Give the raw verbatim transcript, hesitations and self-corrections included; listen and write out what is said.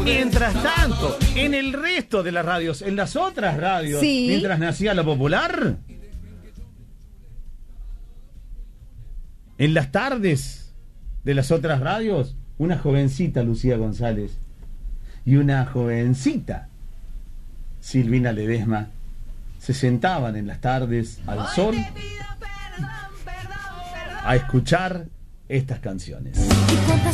Mientras tanto, en el resto de las radios, en las otras radios, sí. mientras nacía la popular, en las tardes de las otras radios, una jovencita Lucía González y una jovencita Silvina Ledesma se sentaban en las tardes al sol a escuchar estas canciones.